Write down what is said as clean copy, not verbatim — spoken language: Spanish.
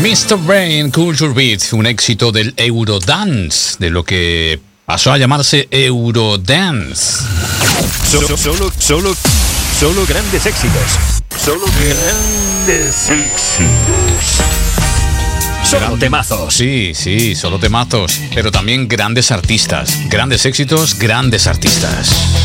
Mr. Brain, Culture Beat, un éxito del Eurodance, de lo que pasó a llamarse Eurodance. Solo grandes éxitos. Solo grandes éxitos. Solo temazos. Sí, solo temazos, pero también grandes artistas. Grandes éxitos, grandes artistas.